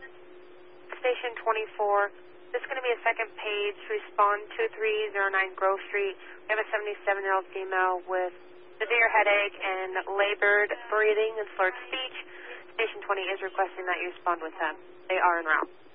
Station 24. This is going to be a second page. Respond 2309 Grove Street. We have a 77-year-old female with severe headache and labored breathing and slurred speech. Station 20 is requesting that you respond with them. They are en route.